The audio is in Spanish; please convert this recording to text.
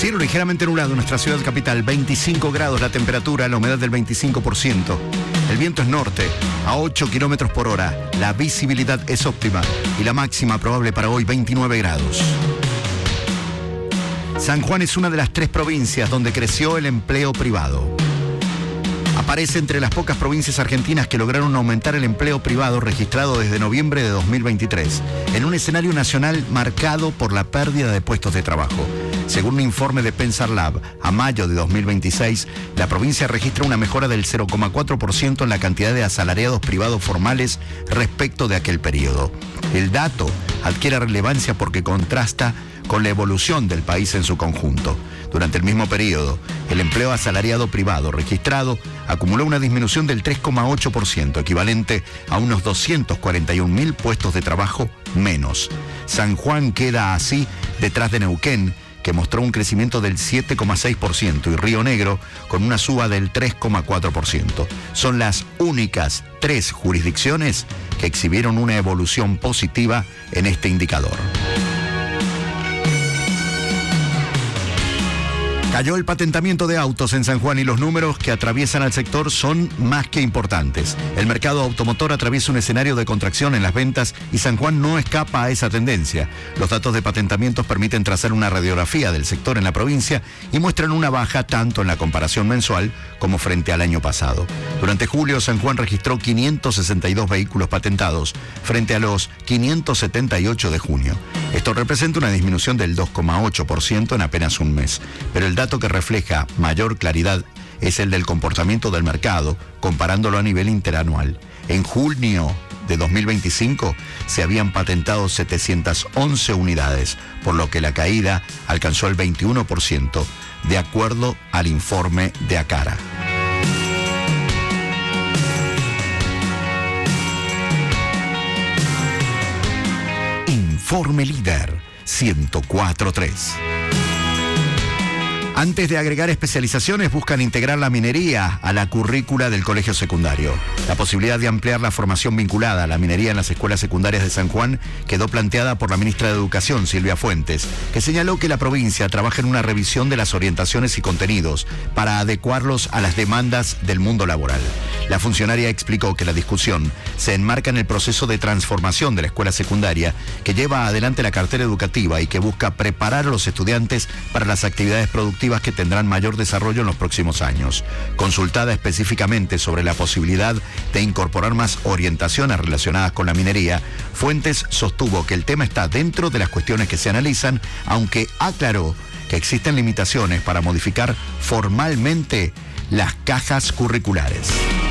Cielo ligeramente nublado en nuestra ciudad capital, 25 grados la temperatura, la humedad del 25%. El viento es norte, a 8 kilómetros por hora. La visibilidad es óptima y la máxima probable para hoy, 29 grados. San Juan es una de las 3 provincias donde creció el empleo privado. Aparece entre las pocas provincias argentinas que lograron aumentar el empleo privado registrado desde noviembre de 2023, en un escenario nacional marcado por la pérdida de puestos de trabajo. Según un informe de Pensar-Lab, a mayo de 2026, la provincia registra una mejora del 0,4% en la cantidad de asalariados privados formales respecto de aquel periodo. El dato adquiere relevancia porque contrasta con la evolución del país en su conjunto. Durante el mismo periodo, el empleo asalariado privado registrado acumuló una disminución del 3,8%, equivalente a unos 241.000 puestos de trabajo menos. San Juan queda así detrás de Neuquén, que mostró un crecimiento del 7,6%, y Río Negro con una suba del 3,4%. Son las únicas 3 jurisdicciones que exhibieron una evolución positiva en este indicador. Cayó el patentamiento de autos en San Juan y los números que atraviesan al sector son más que importantes. El mercado automotor atraviesa un escenario de contracción en las ventas y San Juan no escapa a esa tendencia. Los datos de patentamientos permiten trazar una radiografía del sector en la provincia y muestran una baja tanto en la comparación mensual como frente al año pasado. Durante julio, San Juan registró 562 vehículos patentados frente a los 578 de junio. Esto representa una disminución del 2,8% en apenas un mes, pero el dato que refleja mayor claridad es el del comportamiento del mercado, comparándolo a nivel interanual. En junio de 2025 se habían patentado 711 unidades, por lo que la caída alcanzó el 21%, de acuerdo al informe de Acara. Informe Líder 104.3. Antes de agregar especializaciones, buscan integrar la minería a la currícula del colegio secundario. La posibilidad de ampliar la formación vinculada a la minería en las escuelas secundarias de San Juan quedó planteada por la ministra de Educación, Silvia Fuentes, que señaló que la provincia trabaja en una revisión de las orientaciones y contenidos para adecuarlos a las demandas del mundo laboral. La funcionaria explicó que la discusión se enmarca en el proceso de transformación de la escuela secundaria que lleva adelante la cartera educativa y que busca preparar a los estudiantes para las actividades productivas que tendrán mayor desarrollo en los próximos años. Consultada específicamente sobre la posibilidad de incorporar más orientaciones relacionadas con la minería, Fuentes sostuvo que el tema está dentro de las cuestiones que se analizan, aunque aclaró que existen limitaciones para modificar formalmente las cajas curriculares.